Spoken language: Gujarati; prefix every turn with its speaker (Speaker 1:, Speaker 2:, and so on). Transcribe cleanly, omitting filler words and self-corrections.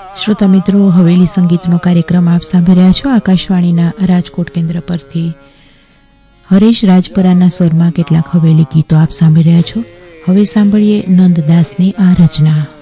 Speaker 1: શ્રોતા મિત્રો, હવેલી સંગીતનો કાર્યક્રમ આપ સાંભળી રહ્યા છો આકાશવાણીના રાજકોટ કેન્દ્ર પરથી. હરેશ રાજપરાના સ્વરમાં કેટલાક હવેલી ગીતો આપ સાંભળી રહ્યા છો. હવે સાંભળીએ નંદદાસની આ રચના.